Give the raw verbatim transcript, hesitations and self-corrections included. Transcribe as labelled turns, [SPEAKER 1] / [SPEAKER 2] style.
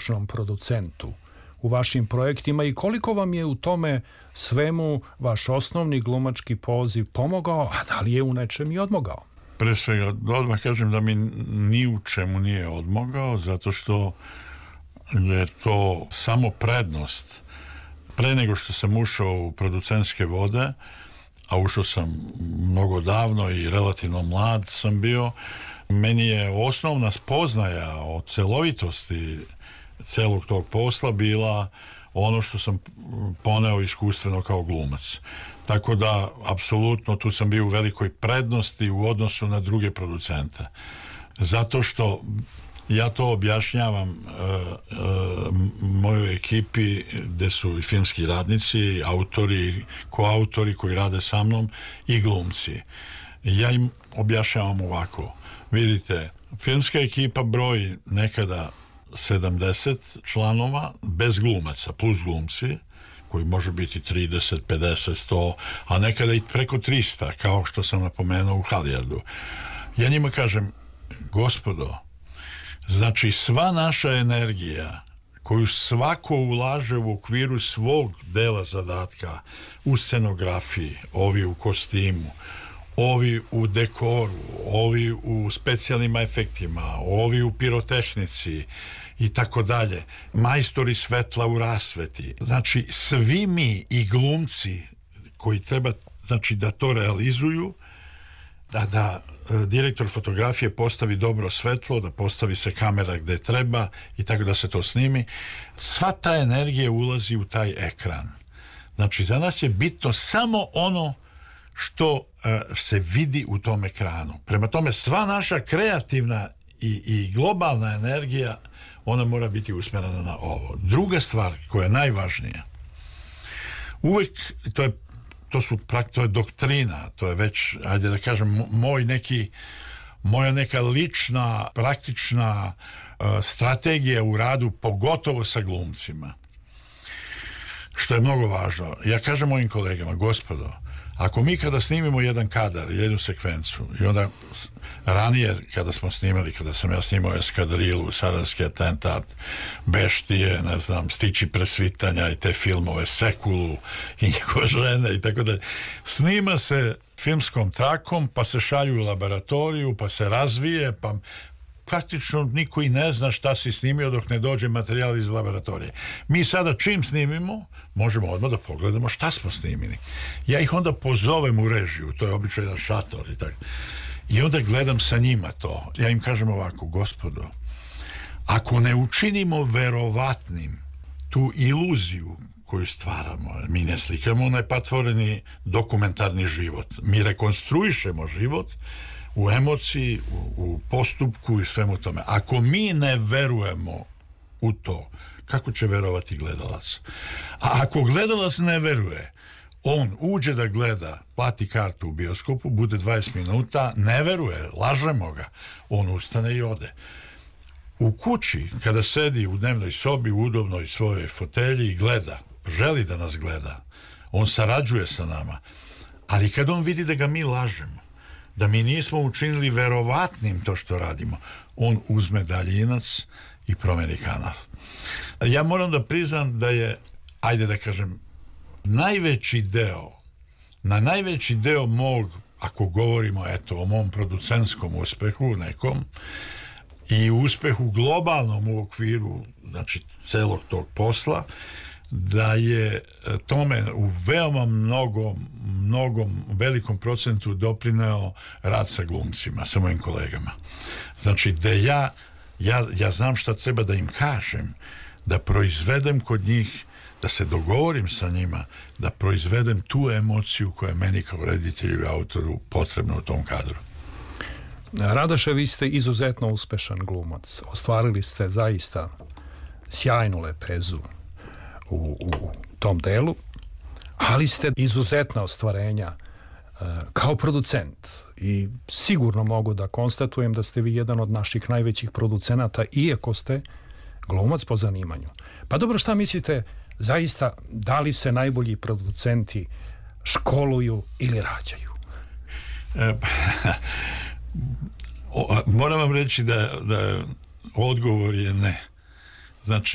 [SPEAKER 1] izvršnom producentu u vašim projektima i koliko vam je u tome svemu vaš osnovni glumački poziv pomogao, a da li je u nečem i odmogao?
[SPEAKER 2] Pre svega, odmah kažem da mi ni u čemu nije odmogao, zato što je to samo prednost. Pre nego što sam ušao u producentske vode, a ušao sam mnogo davno i relativno mlad sam bio, meni je osnovna spoznaja o celovitosti celog tog posla bila ono što sam poneo iskustveno kao glumac. Tako da, apsolutno, tu sam bio u velikoj prednosti u odnosu na druge producente. Zato što ja to objašnjavam uh, uh, mojoj ekipi, gde su i filmski radnici, autori, koautori koji rade sa mnom i glumci. Ja im objašnjavam ovako. Vidite, filmska ekipa broji nekada sedamdeset članova bez glumaca, plus glumci, koji može biti trideset, pedeset, sto, a nekada i preko trista, kao što sam napomenuo u Halijardu. Ja njima kažem, gospodo, znači sva naša energija koju svako ulaže u okviru svog dela zadatka, u scenografiji, ovi u kostimu, ovi u dekoru, ovi u specijalnim efektima, ovi u pirotehnici i tako dalje, majstori svetla u rasveti. Znači, svi mi i glumci koji treba, znači, da to realizuju, da, da direktor fotografije postavi dobro svetlo, da postavi se kamera gde treba i tako da se to snimi, sva ta energija ulazi u taj ekran. Znači, za nas je bitno samo ono što uh, se vidi u tom ekranu. Prema tome, sva naša kreativna i, i globalna energija, ona mora biti usmjerena na ovo. Druga stvar koja je najvažnija, uvek, to je, to su, to je doktrina, to je već, ajde da kažem, moj neki, moja neka lična, praktična uh, strategija u radu, pogotovo sa glumcima. Što je mnogo važno. Ja kažem mojim kolegama, gospodo, ako mi kada snimimo jedan kadar, jednu sekvencu, i onda ranije kada smo snimali, kada sam ja snimao Eskadrilu, Sarajevski atentat, Beštije, ne znam, Stići presvitanja i te filmove, Sekulu i njegove žene i tako dalje, snima se filmskom trakom, pa se šalju u laboratoriju, pa se razvije, pa praktično niko i ne zna šta si snimio dok ne dođe materijal iz laboratorije. Mi sada čim snimimo, možemo odmah da pogledamo šta smo snimili. Ja ih onda pozovem u režiju, to je obično jedan šator i tako. I onda gledam sa njima to. Ja im kažem ovako, gospodo, ako ne učinimo verovatnim tu iluziju koju stvaramo, mi ne slikamo nepatvoreni dokumentarni život, mi rekonstruišemo život u emociji, u, u postupku i svemu tome. Ako mi ne verujemo u to, kako će verovati gledalac? A ako gledalac ne veruje, on uđe da gleda, plati kartu u bioskopu, bude dvadeset minuta, ne veruje, lažemo ga, on ustane i ode. U kući, kada sedi u dnevnoj sobi, u udobnoj svojoj fotelji i gleda, želi da nas gleda, on sarađuje sa nama, ali kad on vidi da ga mi lažemo, da mi nismo učinili verovatnim to što radimo, on uzme daljinac i promeni kanal. Ja moram da priznam da je, ajde da kažem, najveći deo, na najveći deo mog, ako govorimo eto o mom producentskom uspehu nekom i uspehu globalnom u okviru, znači celog tog posla, da je tome u veoma mnogom, mnogom velikom procentu doprineo rad sa glumcima, sa mojim kolegama. Znači, da ja, ja, ja znam šta treba da im kažem, da proizvedem kod njih, da se dogovorim sa njima, da proizvedem tu emociju koja je meni kao reditelju i autoru potrebna u tom kadru.
[SPEAKER 1] Radoše, vi ste izuzetno uspešan glumac. Ostvarili ste zaista sjajnu lepezu U, u tom delu, ali ste izuzetna ostvarenja uh, kao producent i sigurno mogu da konstatujem da ste vi jedan od naših najvećih producenata, iako ste glumac po zanimanju. Pa dobro, šta mislite, zaista, da li se najbolji producenti školuju ili rađaju?
[SPEAKER 2] E, o, moram vam reći da, da odgovor je ne. Znači,